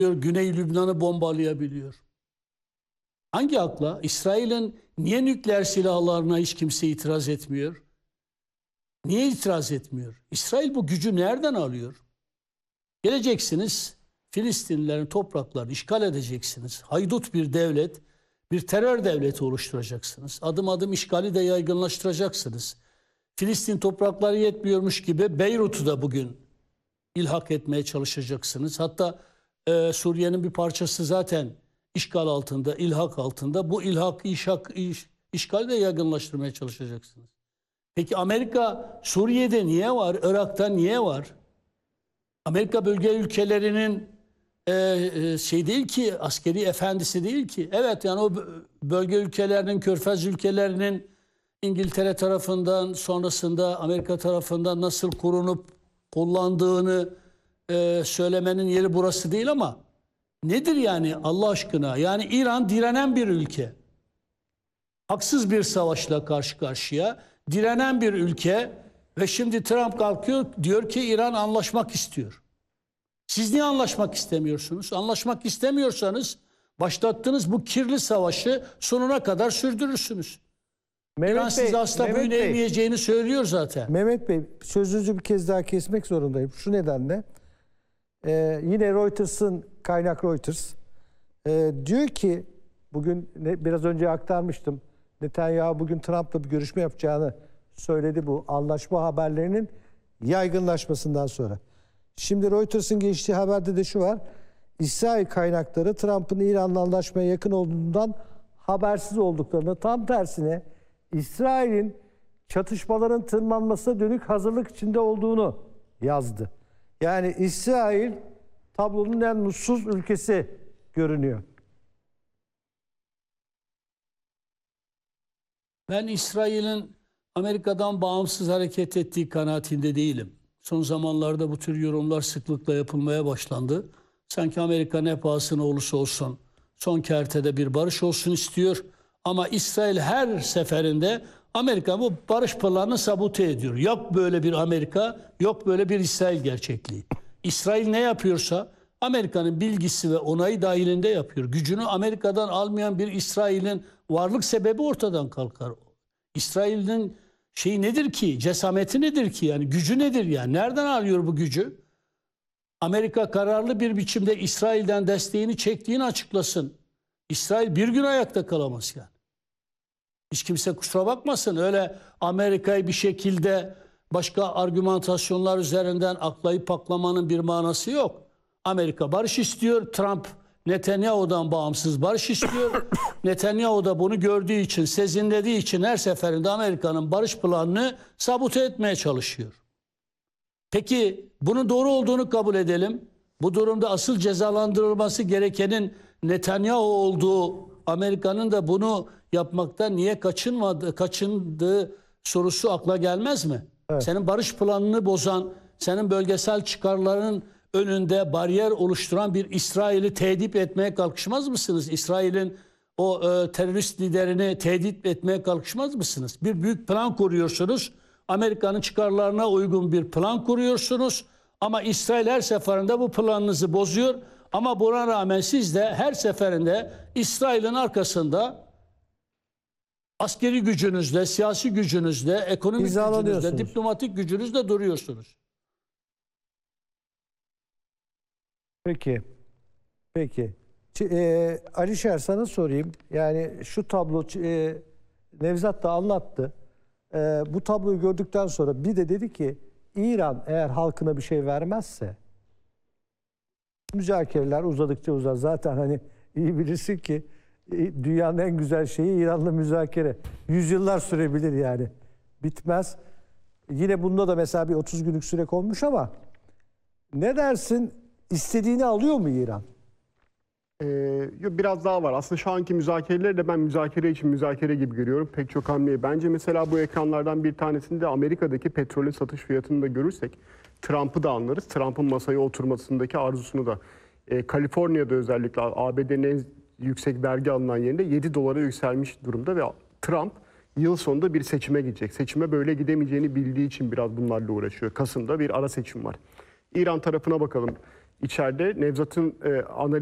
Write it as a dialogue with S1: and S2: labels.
S1: Güney Lübnan'ı bombalayabiliyor. Hangi akla? İsrail'in niye nükleer silahlarına hiç kimse itiraz etmiyor? Niye itiraz etmiyor? İsrail bu gücü nereden alıyor? Geleceksiniz, Filistinlilerin topraklarını işgal edeceksiniz. Haydut bir devlet, bir terör devleti oluşturacaksınız. Adım adım işgali de yaygınlaştıracaksınız. Filistin toprakları yetmiyormuş gibi Beyrut'u da bugün ilhak etmeye çalışacaksınız. Hatta Suriye'nin bir parçası zaten işgal altında, ilhak altında. Bu işgali de yaygınlaştırmaya çalışacaksınız. Peki Amerika Suriye'de niye var? Irak'ta niye var? Amerika bölge ülkelerinin şey değil ki, askeri efendisi değil ki. Evet, yani o bölge ülkelerinin, Körfez ülkelerinin İngiltere tarafından, sonrasında Amerika tarafından nasıl korunup kullandığını söylemenin yeri burası değil ama nedir yani Allah aşkına? Yani İran direnen bir ülke. Haksız bir savaşla karşı karşıya direnen bir ülke ve şimdi Trump kalkıyor diyor ki İran anlaşmak istiyor. Siz niye anlaşmak istemiyorsunuz? Anlaşmak istemiyorsanız başlattığınız bu kirli savaşı sonuna kadar sürdürürsünüz. İran size asla boyun eğmeyeceğini söylüyor zaten.
S2: Mehmet Bey, sözünüzü bir kez daha kesmek zorundayım. Şu nedenle yine Reuters'ın, kaynak Reuters diyor ki, bugün biraz önce aktarmıştım, Netanyahu bugün Trump'la bir görüşme yapacağını söyledi, bu anlaşma haberlerinin yaygınlaşmasından sonra. Şimdi Reuters'ın geçtiği haberde de şu var: İsrail kaynakları Trump'ın İran'la anlaşmaya yakın olduğundan habersiz olduklarını, tam tersine İsrail'in çatışmaların tırmanmasına dönük hazırlık içinde olduğunu yazdı. Yani İsrail tablonun en mutsuz ülkesi görünüyor.
S1: Ben İsrail'in Amerika'dan bağımsız hareket ettiği kanaatinde değilim. Son zamanlarda bu tür yorumlar sıklıkla yapılmaya başlandı. Sanki Amerika ne pahasına olursa olsun son kertede bir barış olsun istiyor. Ama İsrail her seferinde Amerika bu barış planını sabote ediyor. Yok böyle bir Amerika, yok böyle bir İsrail gerçekliği. İsrail ne yapıyorsa Amerika'nın bilgisi ve onayı dahilinde yapıyor. Gücünü Amerika'dan almayan bir İsrail'in varlık sebebi ortadan kalkar. İsrail'in şeyi nedir ki? Cesameti nedir ki? Yani gücü nedir yani? Nereden alıyor bu gücü? Amerika kararlı bir biçimde İsrail'den desteğini çektiğini açıklasın. İsrail bir gün ayakta kalamaz yani. Hiç kimse kusura bakmasın. Öyle Amerika'yı bir şekilde başka argümantasyonlar üzerinden aklayıp paklamanın bir manası yok. Amerika barış istiyor. Trump Netanyahu'dan bağımsız barış istiyor. Netanyahu da bunu gördüğü için, sezinlediği için her seferinde Amerika'nın barış planını sabote etmeye çalışıyor. Peki bunun doğru olduğunu kabul edelim. Bu durumda asıl cezalandırılması gerekenin Netanyahu olduğu, Amerika'nın da bunu yapmaktan niye kaçındığı sorusu akla gelmez mi? Evet. Senin barış planını bozan, senin bölgesel çıkarların önünde bariyer oluşturan bir İsrail'i tehdit etmeye kalkışmaz mısınız? İsrail'in o terörist liderini tehdit etmeye kalkışmaz mısınız? Bir büyük plan kuruyorsunuz. Amerika'nın çıkarlarına uygun bir plan kuruyorsunuz. Ama İsrail her seferinde bu planınızı bozuyor. Ama buna rağmen siz de her seferinde İsrail'in arkasında askeri gücünüzle, siyasi gücünüzle, ekonomik gücünüzle, diplomatik gücünüzle duruyorsunuz.
S2: Peki. Peki. Alişer, sana sorayım. Yani şu tablo Nevzat da anlattı. Bu tabloyu gördükten sonra bir de dedi ki İran eğer halkına bir şey vermezse müzakereler uzadıkça uzar. Zaten hani iyi bilirsin ki dünyanın en güzel şeyi İran'la müzakere. Yüzyıllar sürebilir yani. Bitmez. Yine bunda da mesela bir 30 günlük süre konmuş ama ne dersin? İstediğini alıyor mu İran?
S3: Biraz daha var. Aslında şu anki müzakereleri de ben müzakere için müzakere gibi görüyorum. Pek çok hamleyi. Bence mesela bu ekranlardan bir tanesinde Amerika'daki petrolün satış fiyatını da görürsek Trump'ı da anlarız. Trump'ın masaya oturmasındaki arzusunu da. Kaliforniya'da özellikle ABD'nin en yüksek vergi alınan yerinde 7 dolara yükselmiş durumda ve Trump yıl sonunda bir seçime gidecek. Seçime böyle gidemeyeceğini bildiği için biraz bunlarla uğraşıyor. Kasım'da bir ara seçim var. İran tarafına bakalım. içeride. Nevzat'ın